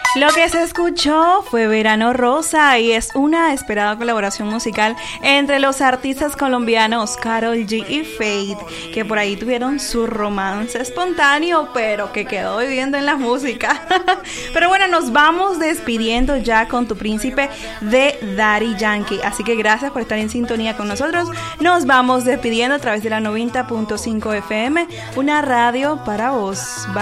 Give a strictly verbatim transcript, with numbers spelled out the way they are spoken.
Lo que se escuchó fue Verano Rosa y es una esperada colaboración musical entre los artistas colombianos Karol G y Feid, que por ahí tuvieron su romance espontáneo, pero que quedó viviendo en la música. Pero bueno, nos vamos despidiendo ya con Tu Príncipe de Daddy Yankee, así que gracias por estar en sintonía con nosotros. Nos vamos despidiendo a través de la noventa punto cinco F M, una radio para vos. Bye.